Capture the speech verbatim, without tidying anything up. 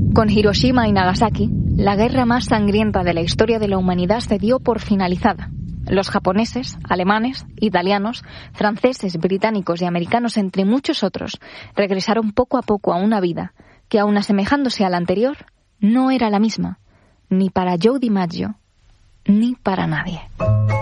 Con Hiroshima y Nagasaki, la guerra más sangrienta de la historia de la humanidad se dio por finalizada. Los japoneses, alemanes, italianos, franceses, británicos y americanos, entre muchos otros, regresaron poco a poco a una vida que, aun asemejándose a la anterior, no era la misma, ni para Joe DiMaggio, ni para nadie.